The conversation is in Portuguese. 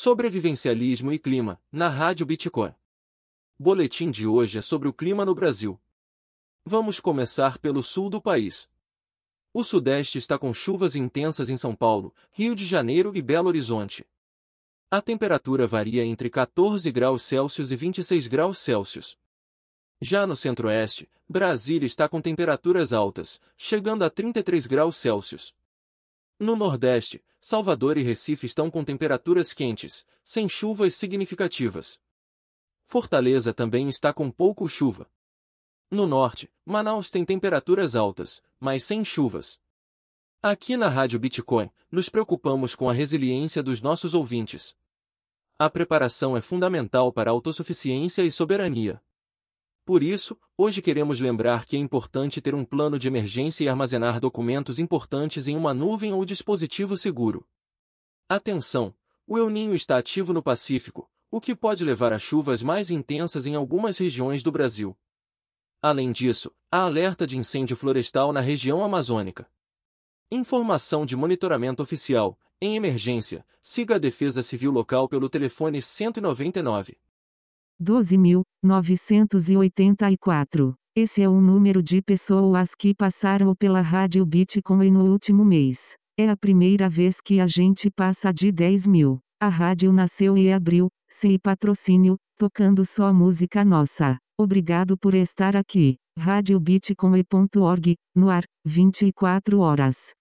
Sobrevivencialismo e clima, na Rádio Bitcoin. Boletim de hoje é sobre o clima no Brasil. Vamos começar pelo sul do país. O Sudeste está com chuvas intensas em São Paulo, Rio de Janeiro e Belo Horizonte. A temperatura varia entre 14 graus Celsius e 26 graus Celsius. Já no Centro-Oeste, Brasília está com temperaturas altas, chegando a 33 graus Celsius. No Nordeste, Salvador e Recife estão com temperaturas quentes, sem chuvas significativas. Fortaleza também está com pouco chuva. No Norte, Manaus tem temperaturas altas, mas sem chuvas. Aqui na Rádio Bitcoin, nos preocupamos com a resiliência dos nossos ouvintes. A preparação é fundamental para a autossuficiência e soberania. Por isso, hoje queremos lembrar que é importante ter um plano de emergência e armazenar documentos importantes em uma nuvem ou dispositivo seguro. Atenção! O El Niño está ativo no Pacífico, o que pode levar a chuvas mais intensas em algumas regiões do Brasil. Além disso, há alerta de incêndio florestal na região amazônica. Informação de monitoramento oficial. Em emergência, siga a Defesa Civil local pelo telefone 199. 12.984. Esse é o número de pessoas que passaram pela Rádio Bitcoin no último mês. É a primeira vez que a gente passa de 10 mil. A rádio nasceu e abriu, sem patrocínio, tocando só música nossa. Obrigado por estar aqui. RádioBitcoin.org, no ar, 24 horas.